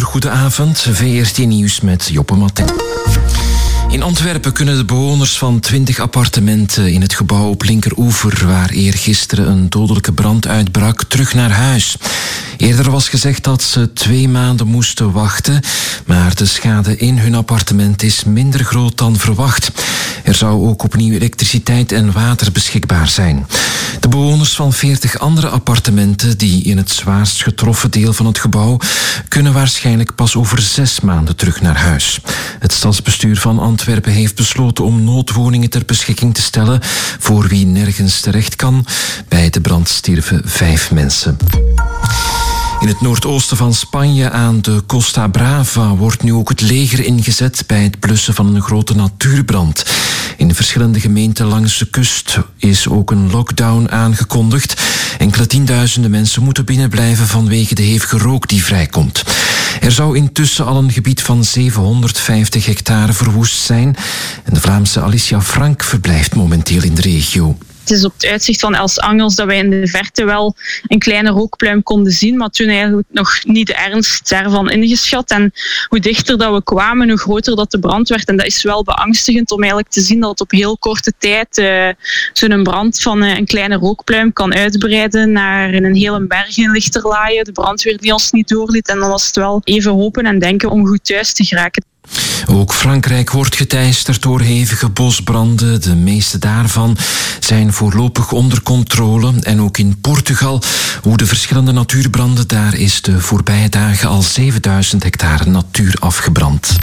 goedenavond. VRT Nieuws met Joppe Matten. In Antwerpen kunnen de bewoners van 20 appartementen in het gebouw op Linkeroever, waar eergisteren een dodelijke brand uitbrak, terug naar huis. Eerder was gezegd dat ze 2 maanden moesten wachten, maar de schade in hun appartement is minder groot dan verwacht. Er zou ook opnieuw elektriciteit en water beschikbaar zijn. De bewoners van 40 andere appartementen die in het zwaarst getroffen deel van het gebouw kunnen waarschijnlijk pas over 6 maanden terug naar huis. Het stadsbestuur van Antwerpen heeft besloten om noodwoningen ter beschikking te stellen voor wie nergens terecht kan. Bij de brand stierven 5 mensen. In het noordoosten van Spanje aan de Costa Brava wordt nu ook het leger ingezet bij het blussen van een grote natuurbrand. In verschillende gemeenten langs de kust is ook een lockdown aangekondigd. Enkele tienduizenden mensen moeten binnenblijven vanwege de hevige rook die vrijkomt. Er zou intussen al een gebied van 750 hectare verwoest zijn. En de Vlaamse Alicia Frank verblijft momenteel in de regio. Het is op het uitzicht van Els Angels dat wij in de verte wel een kleine rookpluim konden zien, maar toen eigenlijk nog niet de ernst daarvan ingeschat. En hoe dichter dat we kwamen, hoe groter dat de brand werd. En dat is wel beangstigend om eigenlijk te zien dat het op heel korte tijd zo'n brand van een kleine rookpluim kan uitbreiden naar een hele berg in Lichterlaaien. De brandweer die ons niet doorliet. En dan was het wel even hopen en denken om goed thuis te geraken. Ook Frankrijk wordt geteisterd door hevige bosbranden. De meeste daarvan zijn voorlopig onder controle. En ook in Portugal woeden verschillende natuurbranden. Daar is de voorbije dagen al 7000 hectare natuur afgebrand.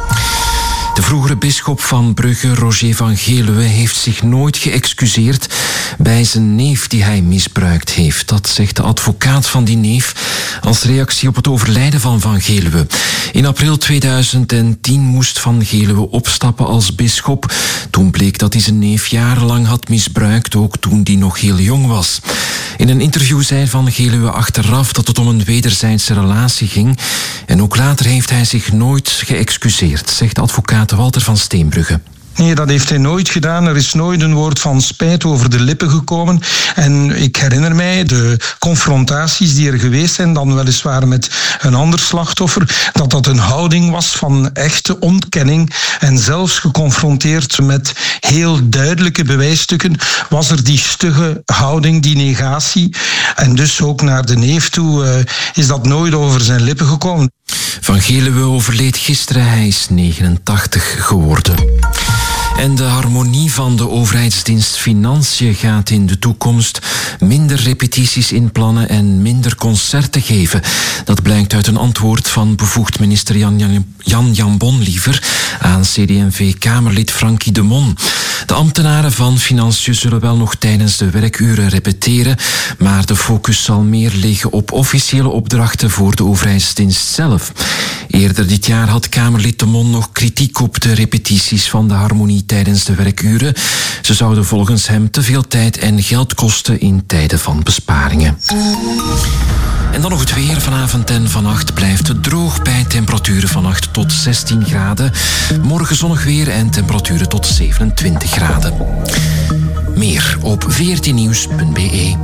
De vroegere bisschop van Brugge, Roger van Geluwe, heeft zich nooit geëxcuseerd bij zijn neef die hij misbruikt heeft. Dat zegt de advocaat van die neef als reactie op het overlijden van Geluwe. In april 2010 moest Van Geluwe opstappen als bisschop. Toen bleek dat hij zijn neef jarenlang had misbruikt, ook toen die nog heel jong was. In een interview zei Van Geluwe achteraf dat het om een wederzijdse relatie ging. En ook later heeft hij zich nooit geëxcuseerd, zegt de advocaat Walter van Steenbrugge. Nee, dat heeft hij nooit gedaan. Er is nooit een woord van spijt over de lippen gekomen. En ik herinner mij de confrontaties die er geweest zijn, dan weliswaar met een ander slachtoffer, dat een houding was van echte ontkenning. En zelfs geconfronteerd met heel duidelijke bewijsstukken was er die stugge houding, die negatie. En dus ook naar de neef toe is dat nooit over zijn lippen gekomen. Van Geluwe overleed gisteren. Hij is 89 geworden. En de harmonie van de overheidsdienst Financiën gaat in de toekomst minder repetities inplannen en minder concerten geven. Dat blijkt uit een antwoord van bevoegd minister Jan Jambon liever aan CD&V-Kamerlid Frankie de Mon. De ambtenaren van Financiën zullen wel nog tijdens de werkuren repeteren, maar de focus zal meer liggen op officiële opdrachten voor de overheidsdienst zelf. Eerder dit jaar had Kamerlid de Mon nog kritiek op de repetities van de harmonie tijdens de werkuren. Ze zouden volgens hem te veel tijd en geld kosten in tijden van besparingen. En dan nog het weer. Vanavond en vannacht blijft het droog bij temperaturen van 8 tot 16 graden. Morgen zonnig weer en temperaturen tot 27 graden. Meer op vrtnieuws.be.